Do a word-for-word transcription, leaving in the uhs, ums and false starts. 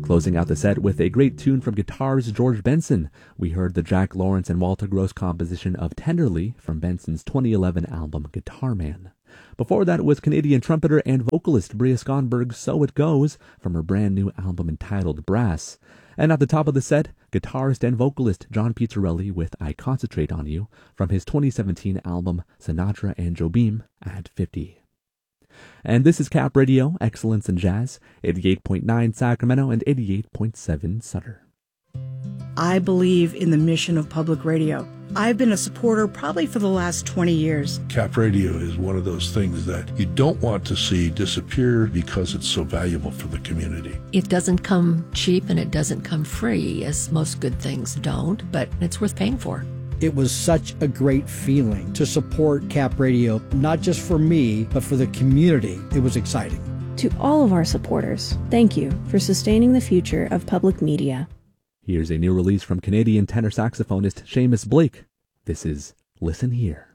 Closing out the set with a great tune from guitarist George Benson, we heard the Jack Lawrence and Walter Gross composition of Tenderly from Benson's twenty eleven album Guitar Man. Before that was Canadian trumpeter and vocalist Bria Skonberg's So It Goes from her brand new album entitled Brass. And at the top of the set, guitarist and vocalist John Pizzarelli with I Concentrate on You from his twenty seventeen album Sinatra and Jobim at fifty. And this is Cap Radio, Excellence in Jazz, eighty-eight point nine Sacramento and eighty-eight point seven Sutter. I believe in the mission of public radio. I've been a supporter probably for the last twenty years. Cap Radio is one of those things that you don't want to see disappear because it's so valuable for the community. It doesn't come cheap and it doesn't come free, as most good things don't, but it's worth paying for. It was such a great feeling to support Cap Radio, not just for me, but for the community. It was exciting. To all of our supporters, thank you for sustaining the future of public media. Here's a new release from Canadian tenor saxophonist Seamus Blake. This is Listen Here.